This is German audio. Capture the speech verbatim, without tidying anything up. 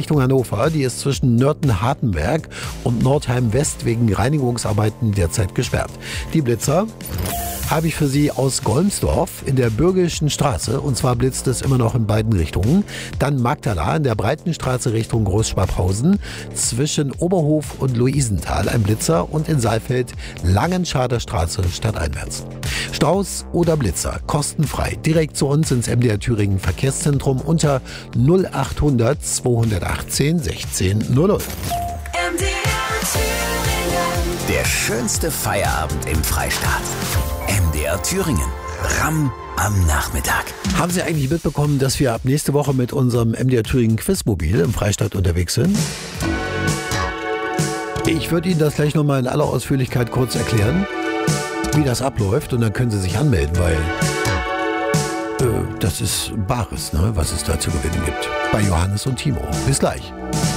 Richtung Hannover. Die ist zwischen Nörten-Hartenberg und Nordheim-West wegen Reinigungsarbeiten derzeit gesperrt. Die Blitzer habe ich für Sie aus Golmsdorf in der Bürgerlichen Straße. Und zwar blitzt es immer noch in beiden Richtungen. Dann Magdala in der Breitenstraße Richtung Großschwabhausen. Zwischen Oberhof und Luisenthal ein Blitzer. Und in Saalfeld Langenschader Straße stadteinwärts. Staus oder Blitzer, kostenfrei. Direkt zu uns ins M D R Thüringen Verkehrszentrum unter null achthundert zweihundertachtzehn sechzehn null null. M D R Thüringen. Der schönste Feierabend im Freistaat. M D R Thüringen. Ramm am Nachmittag. Haben Sie eigentlich mitbekommen, dass wir ab nächste Woche mit unserem M D R Thüringen Quizmobil im Freistaat unterwegs sind? Ich würde Ihnen das gleich nochmal in aller Ausführlichkeit kurz erklären, wie das abläuft, und dann können Sie sich anmelden, weil äh, das ist Bares, ne, was es da zu gewinnen gibt. Bei Johannes und Timo. Bis gleich.